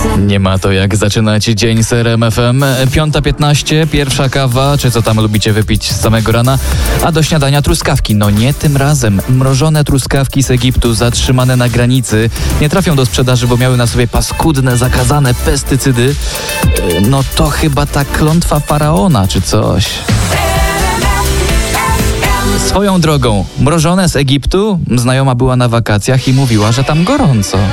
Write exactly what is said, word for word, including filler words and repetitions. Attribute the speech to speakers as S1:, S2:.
S1: Nie ma to jak zaczynać dzień z R M F M. Piąta piętnaście, pierwsza kawa, czy co tam lubicie wypić z samego rana, a do śniadania truskawki. No nie tym razem. Mrożone truskawki z Egiptu zatrzymane na granicy nie trafią do sprzedaży, bo miały na sobie paskudne, zakazane pestycydy. No to chyba ta klątwa faraona, czy coś. Swoją drogą, mrożone z Egiptu, znajoma była na wakacjach i mówiła, że tam gorąco.